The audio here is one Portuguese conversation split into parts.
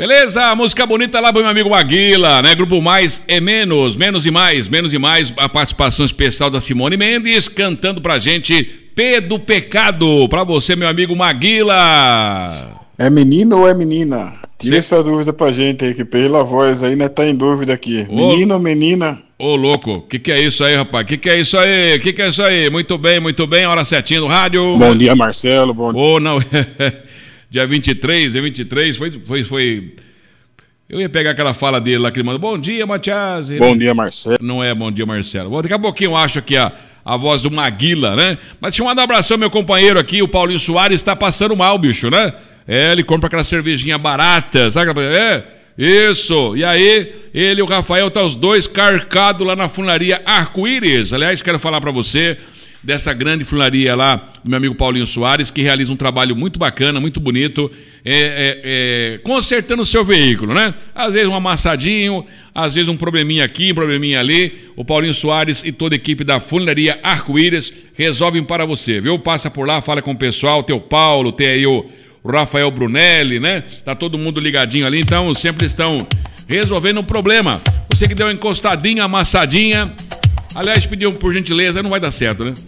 Beleza? Música bonita lá pro meu amigo Maguila, né? Grupo Mais é Menos, Menos e Mais, Menos e Mais. A participação especial da Simone Mendes cantando pra gente P do Pecado. Pra você, meu amigo Maguila. É menino ou é menina? Tira essa dúvida pra gente aí, que pela voz aí, né? Tá em dúvida aqui. Menino ou menina? Ô, louco, que é isso aí, rapaz? Que é isso aí? Que é isso aí? Muito bem, hora certinha do rádio. Bom dia, Marcelo, bom dia. Ô, não, dia 23, foi... Eu ia pegar aquela fala dele lá que ele manda, bom dia, Matias. Bom dia, Marcelo. Não é bom dia, Marcelo. Bom, daqui a pouquinho eu acho aqui a voz do Maguila, né? Mas deixa eu mandar um abração, meu companheiro aqui, o Paulinho Soares, tá passando mal, bicho, né? Ele compra aquela cervejinha barata, sabe? Isso. E aí, ele e o Rafael tá os dois carcados lá na funilaria Arco-Íris. Aliás, quero falar pra você dessa grande funilaria lá do meu amigo Paulinho Soares, que realiza um trabalho muito bacana, muito bonito, consertando o seu veículo, né? Às vezes um amassadinho, às vezes um probleminha aqui, um probleminha ali. O Paulinho Soares e toda a equipe da funilaria Arco-Íris resolvem para você, viu? Passa por lá, fala com o pessoal, tem o Paulo, tem aí o Rafael Brunelli, né? Tá todo mundo ligadinho ali, então sempre estão resolvendo um problema. Você que deu uma encostadinha, amassadinha, aliás, pediu por gentileza, não vai dar certo, né?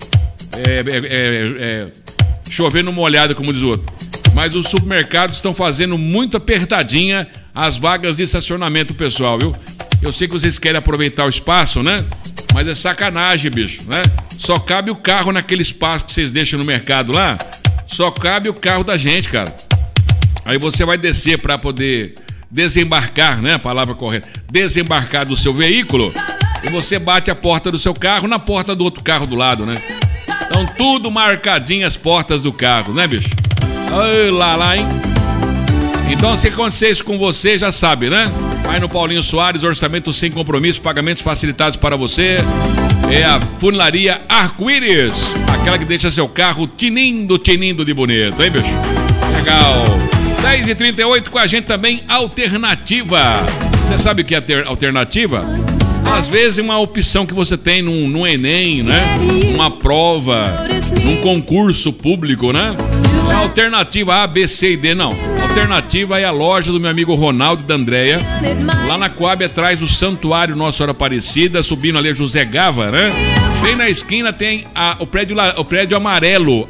Chover no molhado, como diz o outro. Mas os supermercados estão fazendo muito apertadinha as vagas de estacionamento, pessoal, viu? Eu sei que vocês querem aproveitar o espaço, né? Mas é sacanagem, bicho, né? Só cabe o carro naquele espaço que vocês deixam no mercado lá. Só cabe o carro da gente, cara. Aí você vai descer para poder desembarcar, né? A palavra correta. Desembarcar do seu veículo. E você bate a porta do seu carro na porta do outro carro do lado, né? Então tudo marcadinho as portas do carro, né, bicho? Ai, lá, hein? Então se acontecer isso com você, já sabe, né? Vai no Paulinho Soares, orçamento sem compromisso, pagamentos facilitados para você. É a funilaria Arco-Íris, aquela que deixa seu carro tinindo de bonito, hein, bicho? Legal. 10h38 com a gente também, Alternativa. Você sabe o que é Alternativa? Às vezes uma opção que você tem num Enem, né? Uma prova, num concurso público, né? A alternativa A, B, C e D, não. A alternativa é a loja do meu amigo Ronaldo e da Andréia. Lá na Coab, atrás do Santuário Nossa Senhora Aparecida, subindo ali José Gava, né? Bem na esquina tem o prédio amarelo.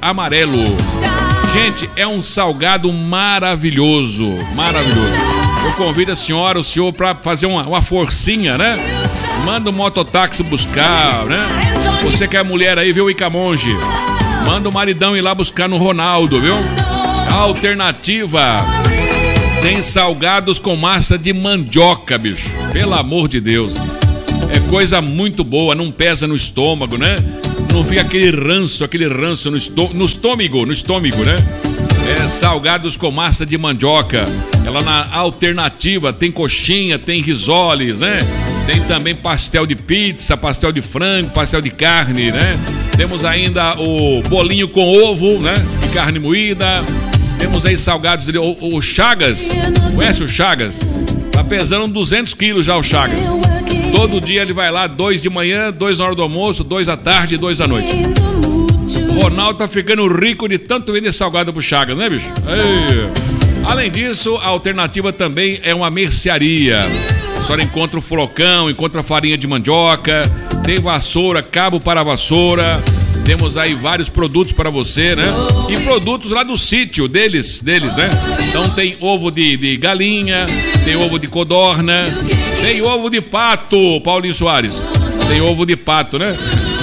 Gente, é um salgado maravilhoso. Eu convido a senhora, o senhor, para fazer uma forcinha, né? Manda um mototáxi buscar, né? Você que é mulher aí, viu, Icamonge? Manda o maridão ir lá buscar no Ronaldo, viu? A alternativa tem salgados com massa de mandioca, bicho. Pelo amor de Deus. É coisa muito boa, não pesa no estômago, né? Não fica aquele ranço no estômago, né? Salgados com massa de mandioca. Ela na alternativa tem coxinha, tem risoles, né? Tem também pastel de pizza, pastel de frango, pastel de carne, né? Temos ainda o bolinho com ovo, né? E carne moída. Temos aí salgados, o Chagas. Conhece o Chagas? Tá pesando 200 quilos já o Chagas. Todo dia ele vai lá, 2 de manhã, 2 na hora do almoço, 2 à tarde e 2 à noite. O Ronaldo tá ficando rico de tanto vender salgado pro Chagas, né, bicho? Ei. Além disso, a alternativa também é uma mercearia. A senhora encontra o flocão, encontra a farinha de mandioca, tem vassoura, cabo para vassoura. Temos aí vários produtos para você, né? E produtos lá do sítio deles, né? Então tem ovo de galinha, tem ovo de codorna, tem ovo de pato, Paulinho Soares. Tem ovo de pato, né?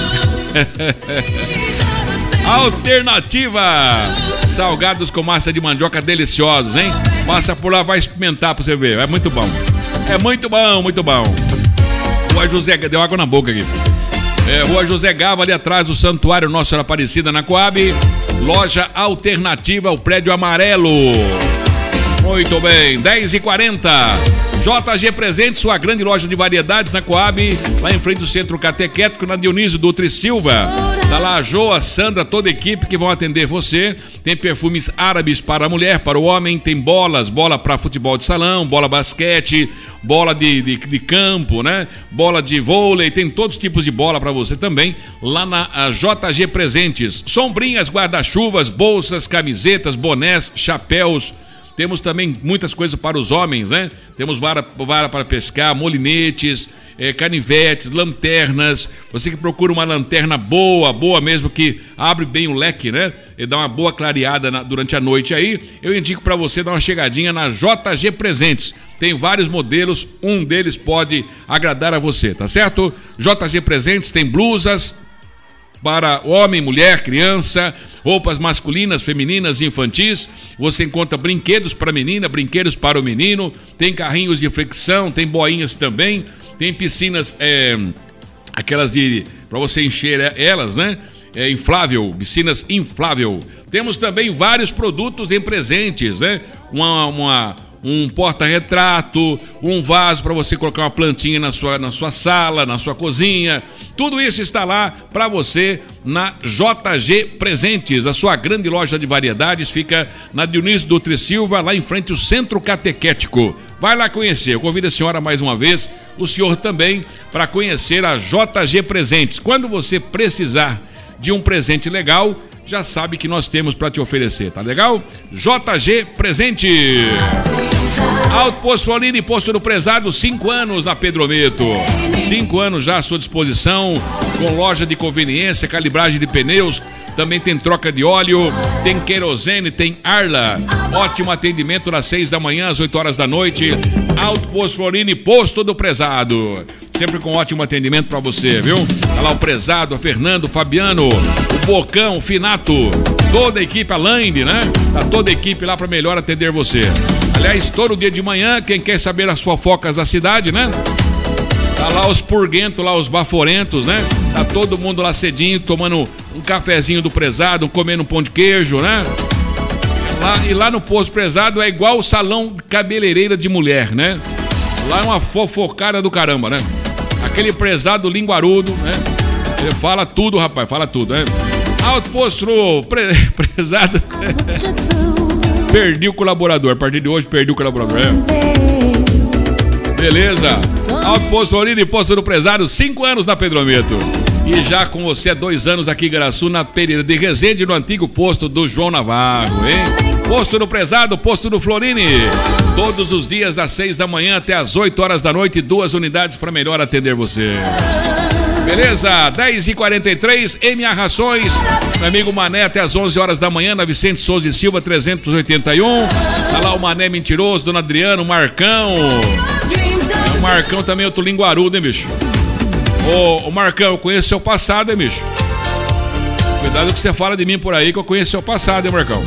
Alternativa. Salgados com massa de mandioca deliciosos, hein? Passa por lá, vai experimentar pra você ver. É muito bom. É muito bom. Rua José... Deu água na boca aqui. Rua José Gava, ali atrás do Santuário Nossa Senhora Aparecida, na Coab. Loja Alternativa, o prédio amarelo. Muito bem, 10h40. JG Presente, sua grande loja de variedades na Coab, lá em frente do Centro Catequético, na Dionísio Dutra e Silva. Tá lá a Jo, a Sandra, toda a equipe que vão atender você. Tem perfumes árabes para a mulher, para o homem, tem bola para futebol de salão, bola basquete, bola de campo, né? Bola de vôlei, tem todos os tipos de bola para você também, lá na JG Presentes. Sombrinhas, guarda-chuvas, bolsas, camisetas, bonés, chapéus, Temos também muitas coisas para os homens, né? Temos vara para pescar, molinetes, canivetes, lanternas. Você que procura uma lanterna boa mesmo, que abre bem o leque, né? E dá uma boa clareada durante a noite aí, eu indico para você dar uma chegadinha na JG Presentes. Tem vários modelos, um deles pode agradar a você, tá certo? JG Presentes tem blusas para homem, mulher, criança, roupas masculinas, femininas e infantis. Você encontra brinquedos para menina, brinquedos para o menino, tem carrinhos de fricção, tem boinhas também, tem piscinas, aquelas para você encher elas, né? Inflável, piscinas inflável. Temos também vários produtos em presentes, né? Um porta-retrato, um vaso para você colocar uma plantinha na sua sala, na sua cozinha. Tudo isso está lá para você na JG Presentes. A sua grande loja de variedades fica na Dionísio Dutra Silva, lá em frente ao Centro Catequético. Vai lá conhecer. Eu convido a senhora mais uma vez, o senhor também, para conhecer a JG Presentes. Quando você precisar de um presente legal, já sabe que nós temos para te oferecer, tá legal? JG Presente. Alto Posto Florino, Posto do Prezado, 5 anos na Pedrometo. 5 anos já à sua disposição, com loja de conveniência, calibragem de pneus, também tem troca de óleo, tem querosene, tem Arla. Ótimo atendimento das 6 da manhã às 8 horas da noite. Alto Posto Florino, Posto do Prezado. Sempre com ótimo atendimento pra você, viu? Tá lá o Prezado, a Fernando, o Fabiano, o Bocão, o Finato, toda a equipe, a Laine, né? Tá toda a equipe lá pra melhor atender você. Aliás, todo dia de manhã, quem quer saber as fofocas da cidade, né? Tá lá os purguentos, lá os baforentos, né? Tá todo mundo lá cedinho, tomando um cafezinho do Prezado, comendo um pão de queijo, né? E lá no Posto Prezado é igual o salão cabeleireira de mulher, né? Lá é uma fofocada do caramba, né? Aquele prezado linguarudo, né? Ele fala tudo, rapaz, fala tudo, né? Alto Posto Prezado. Perdi o colaborador, a partir de hoje perdi o colaborador, né? Beleza. Alto Posto Florino e Posto do Prezado, 5 anos na Pedrometo. E já com você há 2 anos aqui em Igaraçu, na Pereira de Resende, no antigo posto do João Navarro, hein? Posto do Prezado, Posto do Florini. Todos os dias, às 6 da manhã até às 8 horas da noite, 2 unidades para melhor atender você. Beleza? 10h43, MA Rações. Meu amigo Mané até às 11 horas da manhã, na Vicente Souza e Silva, 381. Tá lá o Mané Mentiroso, Dona Adriana, o Marcão. O Marcão também é outro linguarudo, hein, bicho? Ô, Marcão, eu conheço seu passado, hein, bicho? Cuidado que você fala de mim por aí, que eu conheço seu passado, hein, Marcão?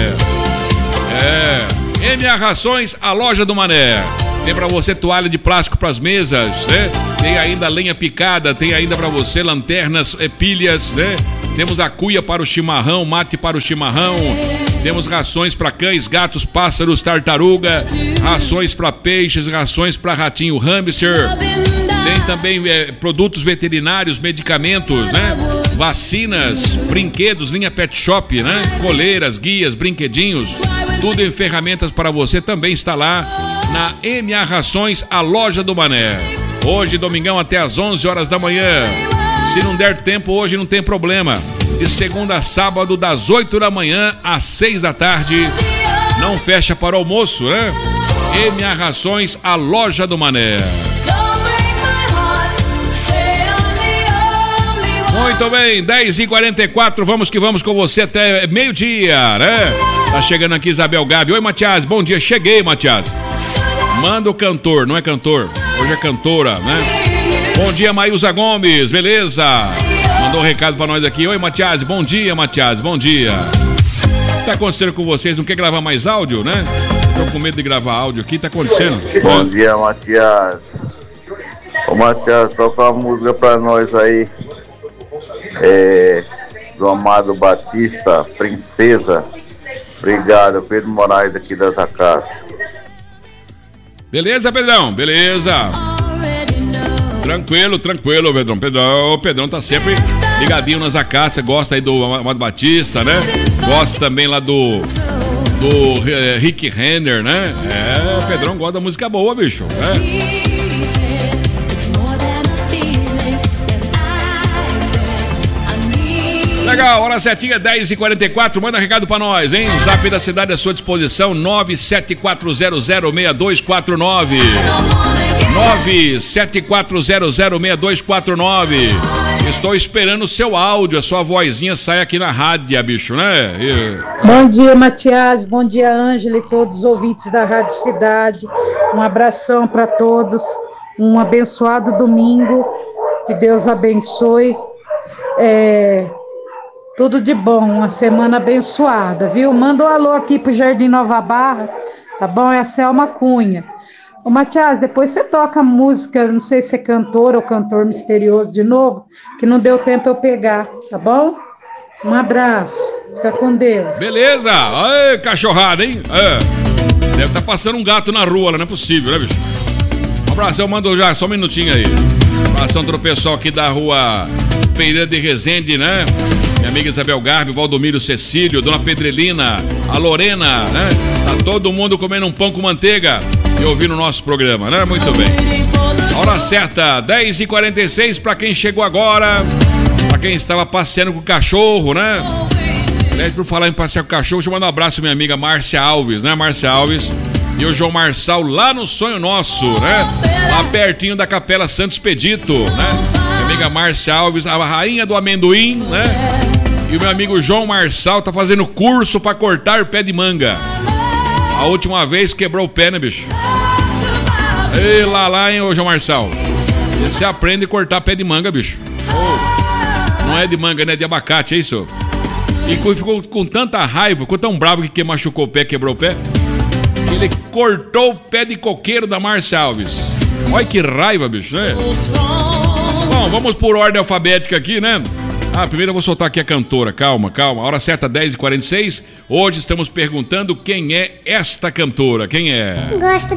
MA Rações, a loja do Mané. Tem pra você toalha de plástico pras mesas, né? Tem ainda lenha picada, tem ainda pra você lanternas, pilhas, né? Temos a cuia para o chimarrão, mate para o chimarrão. Temos rações para cães, gatos, pássaros, tartaruga. Rações para peixes, rações para ratinho, hamster. Tem também produtos veterinários, medicamentos, né? Vacinas, brinquedos, linha pet shop, né? Coleiras, guias, brinquedinhos. Tudo em ferramentas para você também está lá na MA Rações, a loja do Mané. Hoje, domingão, até às 11 horas da manhã. Se não der tempo hoje, não tem problema. De segunda a sábado, das 8 da manhã às 6 da tarde. Não fecha para o almoço, né? MA Rações, a loja do Mané. Muito bem, 10h44, vamos que vamos com você até meio-dia, né? Tá chegando aqui Isabel Gabi. Oi, Matias, bom dia. Cheguei, Matias. Manda o cantor, não é cantor, hoje é cantora, né? Bom dia, Maísa Gomes, beleza? Mandou um recado pra nós aqui. Oi, Matias, bom dia, Matias, bom dia. O que tá acontecendo com vocês? Não quer gravar mais áudio, né? Tô com medo de gravar áudio aqui, tá acontecendo? Bom dia, Matias. Ô, Matias, toca uma música pra nós aí. Do Amado Batista, Princesa. Obrigado, Pedro Moraes aqui das Acácias. Beleza, Pedrão? Beleza. Tranquilo, Pedrão. Pedrão tá sempre ligadinho nas Acácias, gosta aí do Amado Batista, né? Gosta também lá do Rick Renner, né? O Pedrão gosta da música boa, bicho. Legal, hora certinha, 10h44, manda recado pra nós, hein? O zap da cidade à sua disposição, 974006249. 974006249. Estou esperando o seu áudio, a sua vozinha sai aqui na rádio, bicho, né? Bom dia, Matias, bom dia, Ângela e todos os ouvintes da Rádio Cidade. Um abração para todos, um abençoado domingo, que Deus abençoe. Tudo de bom, uma semana abençoada, viu? Manda um alô aqui pro Jardim Nova Barra, tá bom? É a Selma Cunha. Ô Matias, depois você toca música, não sei se é cantor ou cantor misterioso de novo, que não deu tempo eu pegar, tá bom? Um abraço, fica com Deus. Beleza, aê, cachorrada, hein? Deve estar passando um gato na rua, não é possível, né, bicho? Um abraço, eu mando já, só um minutinho aí. Um abração para o pessoal aqui da rua Pereira de Resende, né? Minha amiga Isabel Garbi, Valdomiro Cecílio, Dona Pedrelina, a Lorena, né? Tá todo mundo comendo um pão com manteiga e ouvindo o nosso programa, né? Muito bem. A hora certa, 10h46, para quem chegou agora, para quem estava passeando com o cachorro, né? Aliás, por falar em passear com o cachorro, deixa eu mandar um abraço à minha amiga Márcia Alves, né? Márcia Alves e o João Marçal lá no Sonho Nosso, né? Lá pertinho da Capela Santo Expedito, né? Minha amiga Márcia Alves, a rainha do amendoim, né? E o meu amigo João Marçal tá fazendo curso para cortar pé de manga. A última vez quebrou o pé, né, bicho? Ei, lá, hein, ô João Marçal. Você aprende a cortar pé de manga, bicho. Não é de manga, né? É de abacate, é isso? E ficou com tanta raiva, ficou tão bravo que machucou o pé, quebrou o pé, que ele cortou o pé de coqueiro da Márcia Alves. Olha que raiva, bicho, né? Bom, vamos por ordem alfabética aqui, né? Primeiro eu vou soltar aqui a cantora, calma. Hora certa, 10h46. Hoje estamos perguntando quem é esta cantora, quem é? Gosto